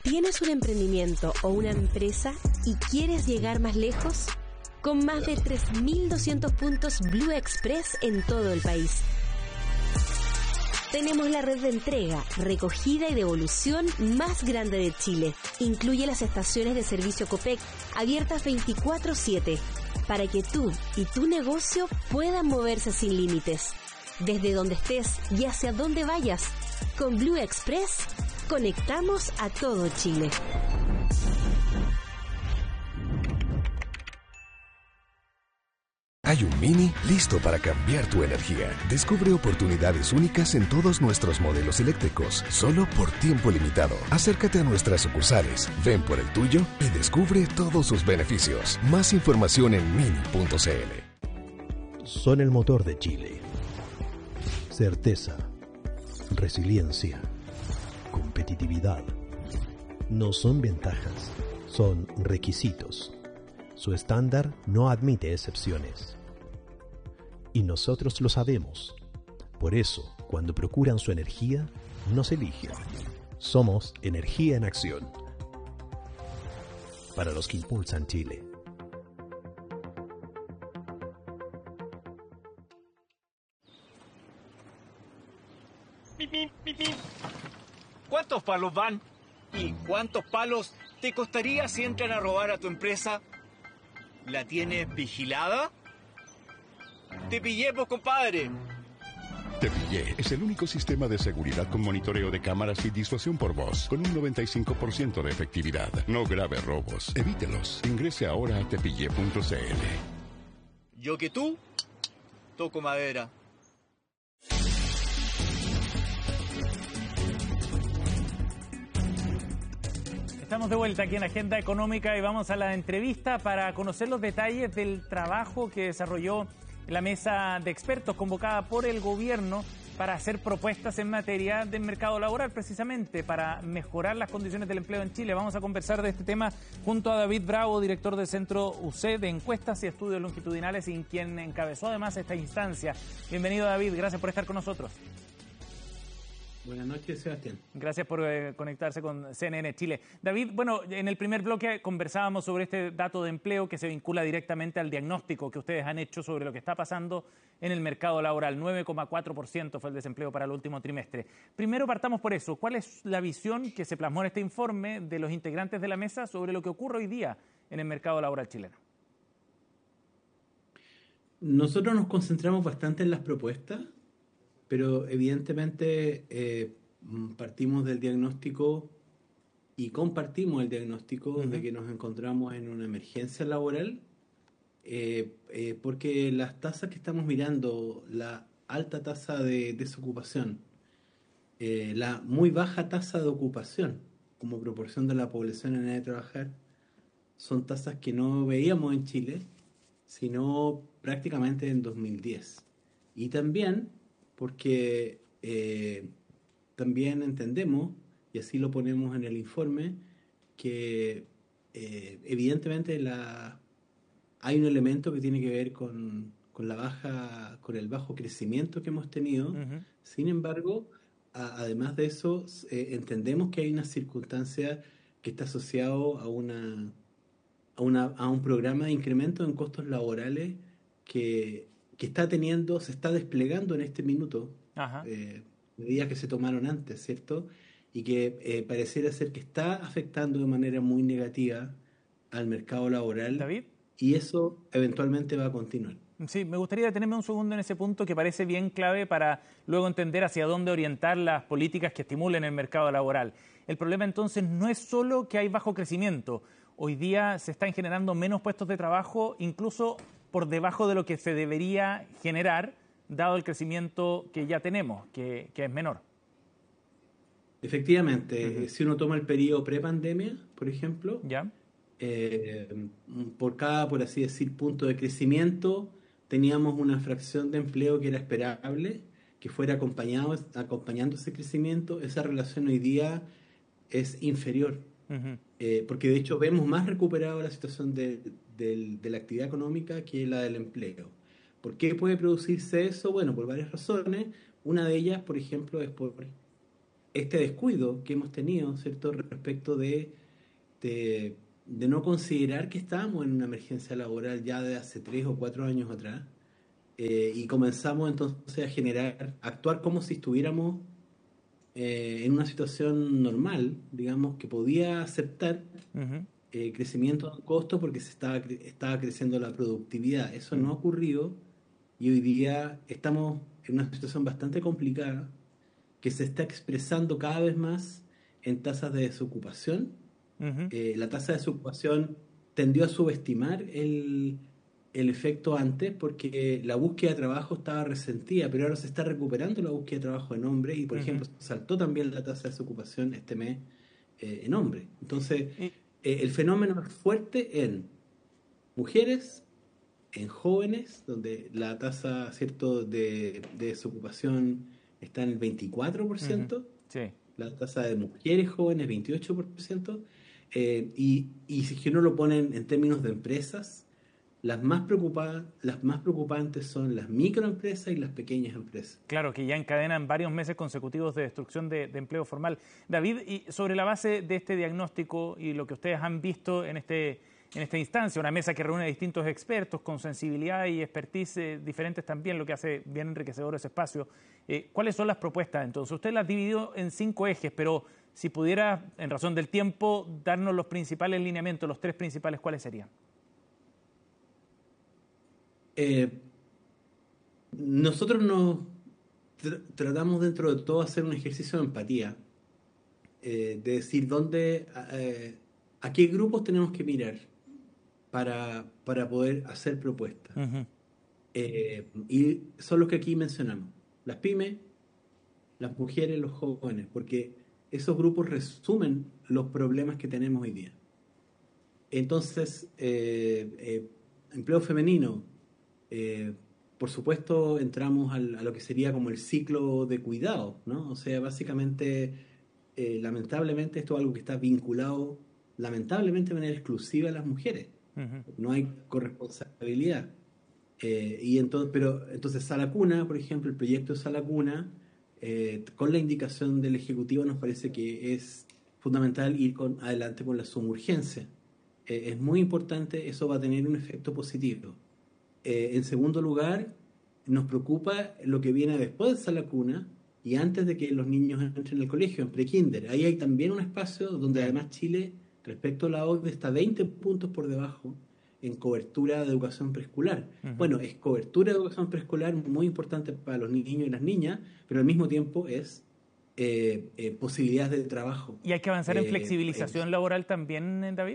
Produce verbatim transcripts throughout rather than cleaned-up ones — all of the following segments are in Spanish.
¿Tienes un emprendimiento o una empresa y quieres llegar más lejos? Con más de tres mil doscientos puntos Blue Express en todo el país. Tenemos la red de entrega, recogida y devolución más grande de Chile. Incluye las estaciones de servicio Copec, abiertas veinticuatro siete, para que tú y tu negocio puedan moverse sin límites. Desde donde estés y hacia donde vayas, con Blue Express conectamos a todo Chile. Hay un Mini listo para cambiar tu energía. Descubre oportunidades únicas en todos nuestros modelos eléctricos, solo por tiempo limitado. Acércate a nuestras sucursales, ven por el tuyo y descubre todos sus beneficios. Más información en mini punto c l. Son el motor de Chile. Certeza, resiliencia, competitividad. No son ventajas, son requisitos. Su estándar no admite excepciones. Y nosotros lo sabemos. Por eso, cuando procuran su energía, nos eligen. Somos Energía en Acción. Para los que impulsan Chile. ¿Cuántos palos van? ¿Y cuántos palos te costaría si entran a robar a tu empresa? ¿La tienes vigilada? ¡Te pillé, pues, compadre! Te Pillé es el único sistema de seguridad con monitoreo de cámaras y disuasión por voz, con un noventa y cinco por ciento de efectividad. No grave robos. Evítelos. Ingrese ahora a tepillé punto c l. Yo que tú, toco madera. Estamos de vuelta aquí en Agenda Económica y vamos a la entrevista para conocer los detalles del trabajo que desarrolló la mesa de expertos convocada por el gobierno para hacer propuestas en materia de mercado laboral, precisamente para mejorar las condiciones del empleo en Chile. Vamos a conversar de este tema junto a David Bravo, director del Centro U C de Encuestas y Estudios Longitudinales, y quien encabezó además esta instancia. Bienvenido, David, gracias por estar con nosotros. Buenas noches, Sebastián. Gracias por eh, conectarse con C N N Chile. David, bueno, en el primer bloque conversábamos sobre este dato de empleo que se vincula directamente al diagnóstico que ustedes han hecho sobre lo que está pasando en el mercado laboral. nueve coma cuatro por ciento fue el desempleo para el último trimestre. Primero partamos por eso. ¿Cuál es la visión que se plasmó en este informe de los integrantes de la mesa sobre lo que ocurre hoy día en el mercado laboral chileno? Nosotros nos concentramos bastante en las propuestas, pero evidentemente eh, partimos del diagnóstico y compartimos el diagnóstico uh-huh. de que nos encontramos en una emergencia laboral, eh, eh, porque las tasas que estamos mirando, la alta tasa de desocupación, eh, la muy baja tasa de ocupación como proporción de la población en edad de trabajar, son tasas que no veíamos en Chile, sino prácticamente en dos mil diez. Y también porque eh, también entendemos, y así lo ponemos en el informe, que eh, evidentemente la, hay un elemento que tiene que ver con, con la baja, con el bajo crecimiento que hemos tenido. Uh-huh. Sin embargo, a, además de eso, eh, entendemos que hay una circunstancia que está asociado a una, a una a un programa de incremento en costos laborales que que está teniendo, se está desplegando en este minuto, eh, medidas que se tomaron antes, ¿cierto? Y que eh, pareciera ser que está afectando de manera muy negativa al mercado laboral. David. Y eso eventualmente va a continuar. Sí, me gustaría detenerme un segundo en ese punto que parece bien clave para luego entender hacia dónde orientar las políticas que estimulen el mercado laboral. El problema entonces no es solo que hay bajo crecimiento. Hoy día se están generando menos puestos de trabajo, incluso por debajo de lo que se debería generar, dado el crecimiento que ya tenemos, que, que es menor. Efectivamente, uh-huh. si uno toma el periodo prepandemia, por ejemplo, ¿ya? Eh, por cada, por así decir, punto de crecimiento, teníamos una fracción de empleo que era esperable, que fuera acompañado, acompañando ese crecimiento. Esa relación hoy día es inferior, uh-huh. eh, porque de hecho vemos más recuperado la situación de, de, de la actividad económica que la del empleo. ¿Por qué puede producirse eso? Bueno, por varias razones. Una de ellas, por ejemplo, es por este descuido que hemos tenido, ¿cierto?, respecto de, de, de no considerar que estábamos en una emergencia laboral ya de hace tres o cuatro años atrás, eh, y comenzamos entonces a generar, a actuar como si estuviéramos eh, en una situación normal, digamos, que podía aceptar uh-huh. eh, crecimiento de costos porque se estaba, estaba creciendo la productividad. Eso uh-huh. no ha ocurrido y hoy día estamos en una situación bastante complicada que se está expresando cada vez más en tasas de desocupación. Uh-huh. Eh, la tasa de desocupación tendió a subestimar el, el efecto antes porque la búsqueda de trabajo estaba resentida, pero ahora se está recuperando la búsqueda de trabajo en hombres y, por uh-huh. ejemplo, saltó también la tasa de desocupación este mes eh, en hombres. Entonces, uh-huh. eh, el fenómeno es fuerte en mujeres, en jóvenes, donde la tasa, ¿cierto?, de, de desocupación está en el veinticuatro por ciento, uh-huh. sí. La tasa de mujeres jóvenes veintiocho por ciento, eh, y, y si uno lo pone en, en términos de empresas, las más preocupadas, las más preocupantes son las microempresas y las pequeñas empresas. Claro, que ya encadenan varios meses consecutivos de destrucción de, de empleo formal. David, y sobre la base de este diagnóstico y lo que ustedes han visto en este en esta instancia, una mesa que reúne a distintos expertos con sensibilidad y expertise eh, diferentes también, lo que hace bien enriquecedor ese espacio. Eh, ¿Cuáles son las propuestas? Entonces, usted las dividió en cinco ejes, pero si pudiera, en razón del tiempo, darnos los principales lineamientos, los tres principales, ¿cuáles serían? Eh, nosotros nos tr- tratamos dentro de todo hacer un ejercicio de empatía, eh, de decir dónde, eh, a qué grupos tenemos que mirar para, para poder hacer propuestas. Uh-huh. Eh, y son los que aquí mencionamos, las pymes, las mujeres, los jóvenes, porque esos grupos resumen los problemas que tenemos hoy día. Entonces, eh, eh, empleo femenino, eh, por supuesto entramos al, a lo que sería como el ciclo de cuidado, ¿no? O sea, básicamente, eh, lamentablemente esto es algo que está vinculado, lamentablemente de manera exclusiva a las mujeres. Uh-huh. No hay corresponsabilidad. Eh, y entonces, pero entonces Sala Cuna, por ejemplo, el proyecto de Sala Cuna, eh, con la indicación del Ejecutivo nos parece que es fundamental ir con, adelante con la sumurgencia. Eh, es muy importante, eso va a tener un efecto positivo. Eh, en segundo lugar, nos preocupa lo que viene después de Sala Cuna y antes de que los niños entren al colegio, en prekinder. Ahí hay también un espacio donde además Chile, respecto a la O C D E, está veinte puntos por debajo en cobertura de educación preescolar. Uh-huh. Bueno, es cobertura de educación preescolar muy importante para los niños y las niñas, pero al mismo tiempo es eh, eh, posibilidades de trabajo. ¿Y hay que avanzar eh, en flexibilización eh, laboral también, David?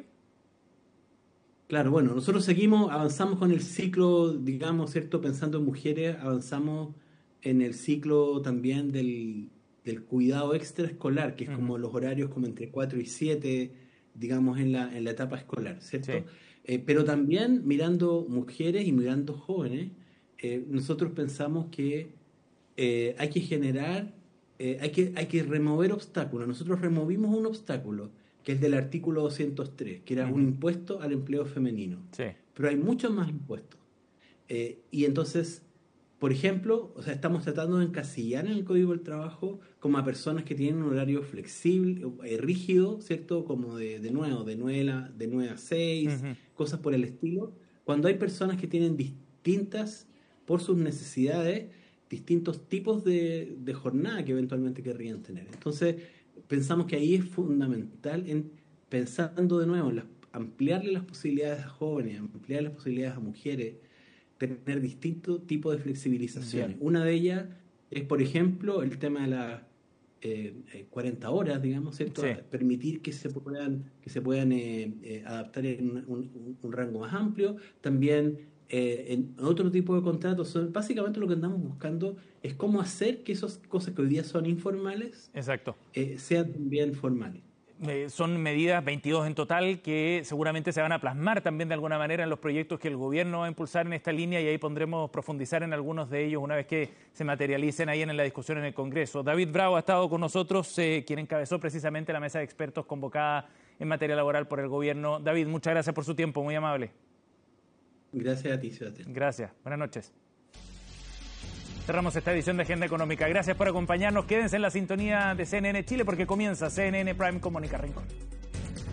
Claro, bueno, nosotros seguimos, avanzamos con el ciclo, digamos, ¿cierto? Pensando en mujeres, avanzamos en el ciclo también del, del cuidado extraescolar, que es uh-huh. como los horarios como entre cuatro y siete, digamos, en la, en la etapa escolar, ¿cierto? Sí. Eh, pero también mirando mujeres y mirando jóvenes, eh, nosotros pensamos que eh, hay que generar, eh, hay que, hay que remover obstáculos. Nosotros removimos un obstáculo, que es del artículo doscientos tres, que era uh-huh. un impuesto al empleo femenino. Sí. Pero hay muchos más impuestos. Eh, y entonces, por ejemplo, o sea, estamos tratando de encasillar en el Código del Trabajo como a personas que tienen un horario flexible, eh, rígido, ¿cierto? Como de, de nuevo, de nueve a seis, uh-huh. cosas por el estilo. Cuando hay personas que tienen distintas, por sus necesidades, distintos tipos de, de jornada que eventualmente querrían tener. Entonces, pensamos que ahí es fundamental, en pensando de nuevo en las, ampliarle las posibilidades a jóvenes, ampliar las posibilidades a mujeres, tener distintos tipos de flexibilizaciones. Bien. Una de ellas es, por ejemplo, el tema de las eh, cuarenta horas, digamos, ¿cierto? Sí. Permitir que se puedan, que se puedan eh, eh, adaptar en un, un, un rango más amplio. También eh, en otro tipo de contratos. Son, básicamente lo que andamos buscando es cómo hacer que esas cosas que hoy día son informales Exacto. Eh, sean también formales. Eh, son medidas, veintidós en total, que seguramente se van a plasmar también de alguna manera en los proyectos que el gobierno va a impulsar en esta línea, y ahí pondremos profundizar en algunos de ellos una vez que se materialicen ahí en la discusión en el Congreso. David Bravo ha estado con nosotros, eh, quien encabezó precisamente la mesa de expertos convocada en materia laboral por el gobierno. David, muchas gracias por su tiempo, muy amable. Gracias a ti, Sebastián. Gracias, buenas noches. Cerramos esta edición de Agenda Económica. Gracias por acompañarnos. Quédense en la sintonía de C N N Chile porque comienza C N N Prime con Mónica Rincón.